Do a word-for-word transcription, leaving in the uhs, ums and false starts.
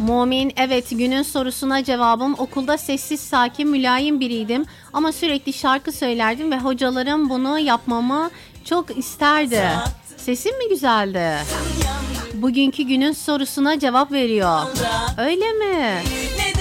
Mumin, evet, günün sorusuna cevabım okulda sessiz, sakin, mülayim biriydim ama sürekli şarkı söylerdim ve hocalarım bunu yapmamı çok isterdi. Sesim mi güzeldi? Bugünkü günün sorusuna cevap veriyor. Öyle mi?